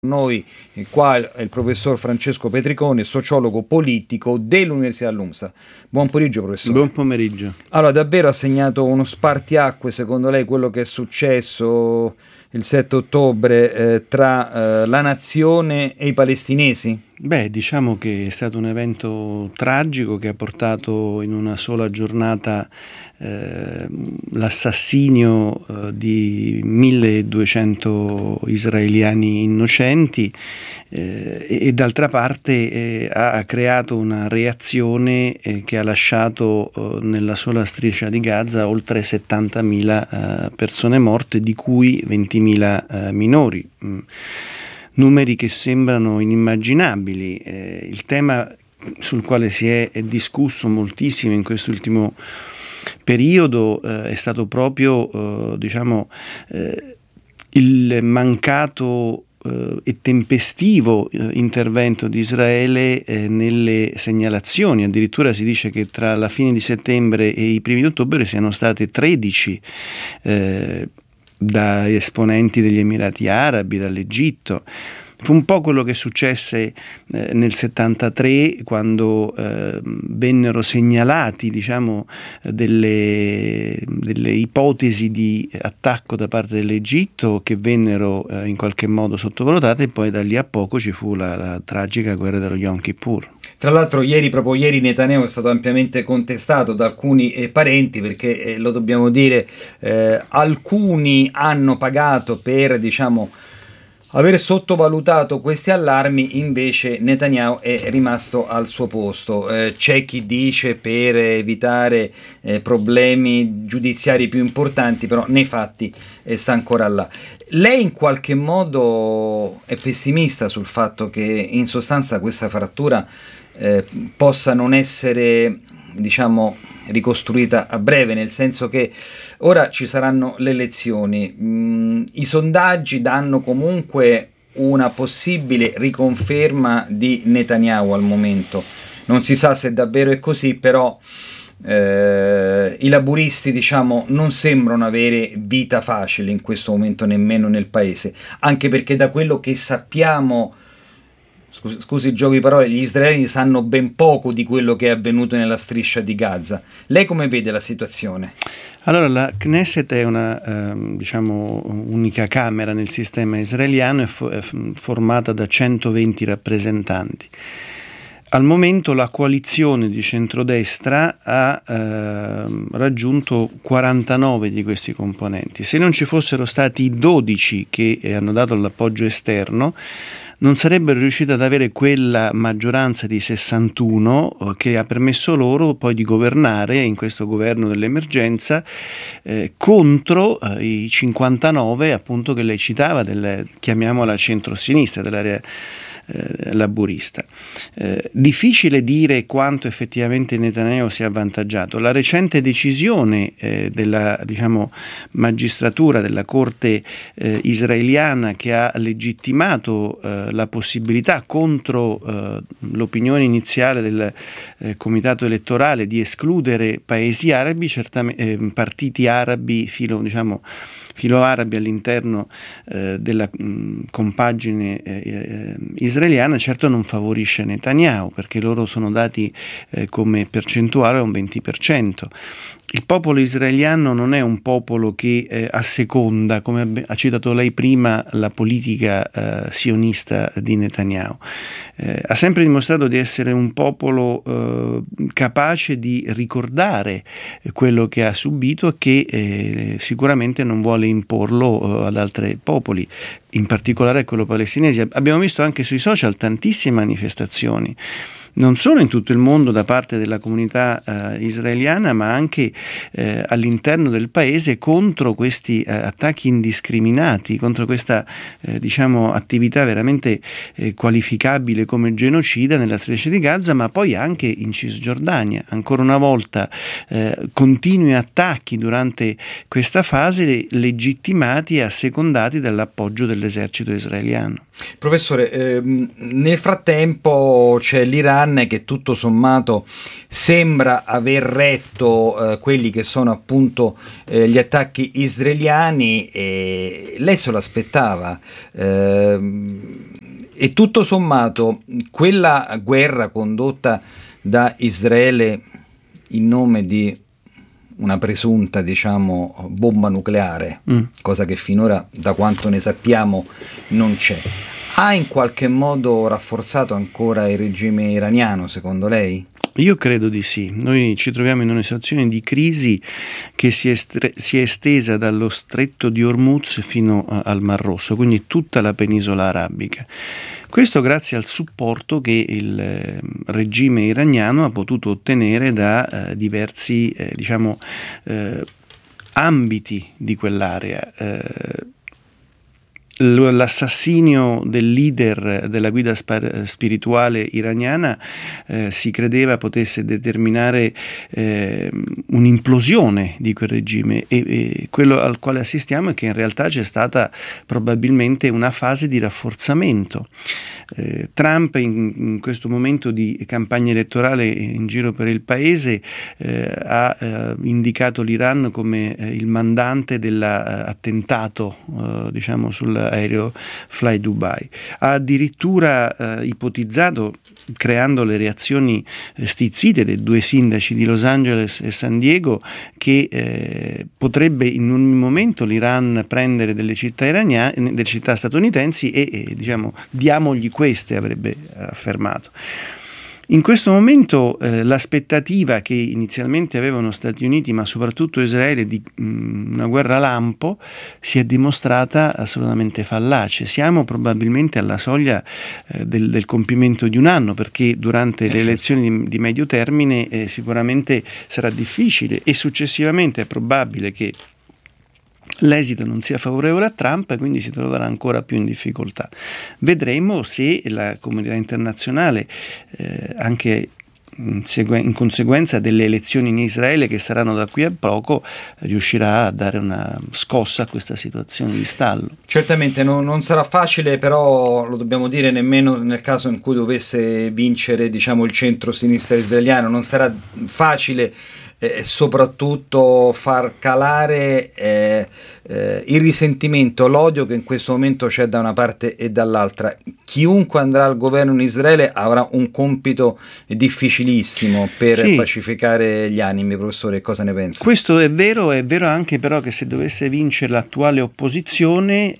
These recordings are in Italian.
Noi qua è il professor Francesco Petricone, sociologo politico dell'Università LUMSA. Buon pomeriggio, professore. Buon pomeriggio. Allora, davvero ha segnato uno spartiacque, secondo lei, quello che è successo il 7 ottobre tra la nazione e i palestinesi? Beh, diciamo che è stato un evento tragico che ha portato in una sola giornata l'assassinio di 1200 israeliani innocenti e d'altra parte ha creato una reazione che ha lasciato nella sola striscia di Gaza oltre 70.000 persone morte, di cui 20.000 minori. Numeri che sembrano inimmaginabili. Il tema sul quale si è discusso moltissimo in quest'ultimo periodo è stato proprio il mancato e tempestivo intervento di Israele nelle segnalazioni. Addirittura si dice che tra la fine di settembre e i primi di ottobre siano state 13 da esponenti degli Emirati Arabi, dall'Egitto. Fu un po' quello che successe nel 73, quando vennero segnalati, delle ipotesi di attacco da parte dell'Egitto che vennero in qualche modo sottovalutate, e poi da lì a poco ci fu la tragica guerra dello Yom Kippur. Tra l'altro proprio ieri Netanyahu è stato ampiamente contestato da alcuni parenti, perché lo dobbiamo dire, alcuni hanno pagato per aver sottovalutato questi allarmi, invece Netanyahu è rimasto al suo posto. C'è chi dice per evitare problemi giudiziari più importanti, però nei fatti sta ancora là. Lei in qualche modo è pessimista sul fatto che in sostanza questa frattura possa non essere ricostruita a breve, nel senso che ora ci saranno le elezioni, i sondaggi danno comunque una possibile riconferma di Netanyahu al momento, non si sa se davvero è così, però i laburisti non sembrano avere vita facile in questo momento nemmeno nel paese, anche perché da quello che sappiamo, scusi il gioco di parole, gli israeliani sanno ben poco di quello che è avvenuto nella striscia di Gaza. Lei come vede la situazione? Allora, la Knesset è una unica camera nel sistema israeliano, è formata da 120 rappresentanti. Al momento la coalizione di centrodestra ha raggiunto 49 di questi componenti. Se non ci fossero stati i 12 che hanno dato l'appoggio esterno, non sarebbero riusciti ad avere quella maggioranza di 61 che ha permesso loro poi di governare in questo governo dell'emergenza contro i 59 appunto che lei citava, chiamiamola centro-sinistra, dell'area laburista. Difficile dire quanto effettivamente Netanyahu sia avvantaggiato. La recente decisione della magistratura della corte israeliana, che ha legittimato la possibilità contro l'opinione iniziale del comitato elettorale di escludere paesi arabi, partiti arabi filo-arabi all'interno della compagine israeliana, certo non favorisce Netanyahu, perché loro sono dati come percentuale a un 20%. Il popolo israeliano non è un popolo che asseconda, come ha citato lei prima, la politica sionista di Netanyahu. Ha sempre dimostrato di essere un popolo capace di ricordare quello che ha subito e che sicuramente non vuole imporlo ad altri popoli, in particolare a quello palestinese. Abbiamo visto anche sui social tantissime manifestazioni, non solo in tutto il mondo da parte della comunità israeliana, ma anche all'interno del paese, contro questi attacchi indiscriminati, contro questa attività veramente qualificabile come genocida nella striscia di Gaza, ma poi anche in Cisgiordania. Ancora una volta continui attacchi durante questa fase, legittimati e assecondati dall'appoggio dell'esercito israeliano. Professore, nel frattempo c'è l'Iran Iran, che tutto sommato sembra aver retto quelli che sono appunto gli attacchi israeliani, e lei se lo aspettava, e tutto sommato quella guerra condotta da Israele in nome di una presunta, diciamo, bomba nucleare, cosa che finora, da quanto ne sappiamo, non c'è, ha in qualche modo rafforzato ancora il regime iraniano, secondo lei? Io credo di sì. Noi ci troviamo in una situazione di crisi che si è estesa dallo stretto di Hormuz fino al Mar Rosso, quindi tutta la penisola arabica. Questo grazie al supporto che il regime iraniano ha potuto ottenere da diversi ambiti di quell'area. L'assassinio del leader della guida spirituale iraniana si credeva potesse determinare un'implosione di quel regime, e quello al quale assistiamo è che in realtà c'è stata probabilmente una fase di rafforzamento. Trump in questo momento di campagna elettorale in giro per il paese ha indicato l'Iran come il mandante dell'attentato sull'aereo Fly Dubai. Ha addirittura ipotizzato, creando le reazioni stizzite dei due sindaci di Los Angeles e San Diego, che potrebbe in un momento l'Iran prendere delle città statunitensi e diamogli queste, avrebbe affermato. In questo momento l'aspettativa che inizialmente avevano Stati Uniti, ma soprattutto Israele, di una guerra lampo si è dimostrata assolutamente fallace. Siamo probabilmente alla soglia del compimento di un anno, perché durante le elezioni di medio termine sicuramente sarà difficile, e successivamente è probabile che l'esito non sia favorevole a Trump e quindi si troverà ancora più in difficoltà. Vedremo se la comunità internazionale, anche in conseguenza delle elezioni in Israele che saranno da qui a poco, riuscirà a dare una scossa a questa situazione di stallo. Certamente non sarà facile, però lo dobbiamo dire, nemmeno nel caso in cui dovesse vincere, diciamo, il centro-sinistra israeliano, non sarà facile soprattutto far calare il risentimento, l'odio che in questo momento c'è da una parte e dall'altra. Chiunque andrà al governo in Israele avrà un compito difficilissimo per pacificare gli animi. Professore, cosa ne pensa? Questo è vero anche però che se dovesse vincere l'attuale opposizione,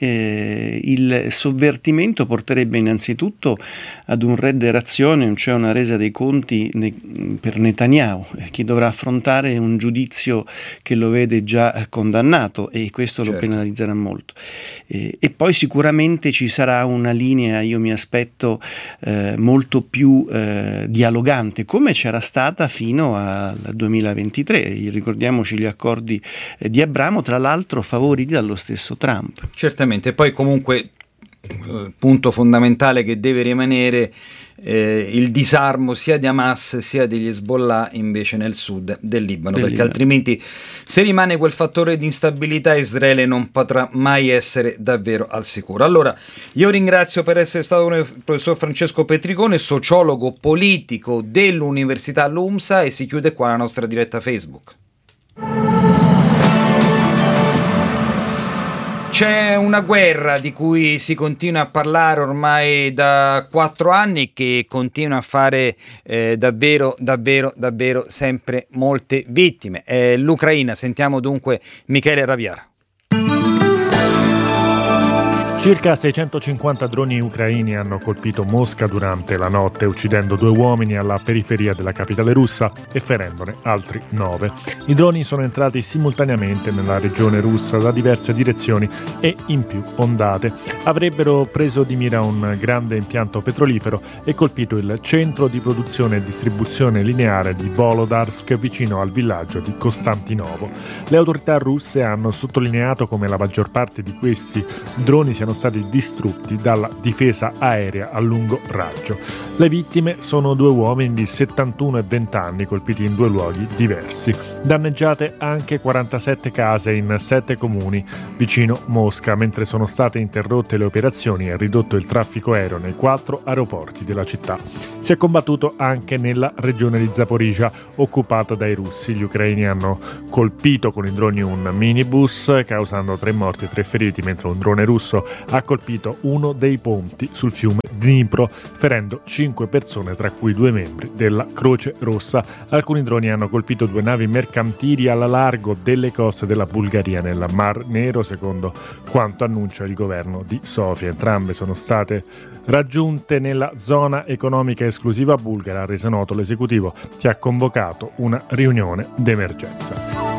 il sovvertimento porterebbe innanzitutto ad un redde-razione, cioè una resa dei conti per Netanyahu, chi dovrà affrontare un giudizio che lo vede già condannato, e questo lo penalizzerà molto. E poi sicuramente ci sarà una linea, io mi aspetto, molto più dialogante, come c'era stata fino al 2023. Ricordiamoci gli accordi di Abramo, tra l'altro favoriti dallo stesso Trump. Certamente, poi comunque punto fondamentale che deve rimanere il disarmo sia di Hamas sia degli Hezbollah invece nel sud del Libano, perché altrimenti, se rimane quel fattore di instabilità, Israele non potrà mai essere davvero al sicuro. Allora, io ringrazio per essere stato con il professor Francesco Petricone, sociologo politico dell'Università LUMSA, e si chiude qua la nostra diretta Facebook. C'è una guerra di cui si continua a parlare ormai da 4 anni, che continua a fare davvero sempre molte vittime. L'Ucraina. Sentiamo dunque Michele Raviara. Circa 650 droni ucraini hanno colpito Mosca durante la notte, uccidendo 2 uomini alla periferia della capitale russa e ferendone altri 9. I droni sono entrati simultaneamente nella regione russa da diverse direzioni e in più ondate. Avrebbero preso di mira un grande impianto petrolifero e colpito il centro di produzione e distribuzione lineare di Volodarsk, vicino al villaggio di Costantinovo. Le autorità russe hanno sottolineato come la maggior parte di questi droni siano stati distrutti dalla difesa aerea a lungo raggio. Le vittime sono 2 uomini di 71 e 20 anni colpiti in 2 luoghi diversi. Danneggiate anche 47 case in 7 comuni vicino Mosca, mentre sono state interrotte le operazioni e ridotto il traffico aereo nei 4 aeroporti della città. Si è combattuto anche nella regione di Zaporizhzhia, occupata dai russi. Gli ucraini hanno colpito con i droni un minibus, causando 3 morti e 3 feriti, mentre un drone russo ha colpito uno dei ponti sul fiume Dnipro, ferendo 5 persone, tra cui 2 membri della Croce Rossa. Alcuni droni hanno colpito 2 navi mercantili alla largo delle coste della Bulgaria nel Mar Nero, secondo quanto annuncia il governo di Sofia. Entrambe sono state raggiunte nella zona economica esclusiva bulgara, ha reso noto l'esecutivo che ha convocato una riunione d'emergenza.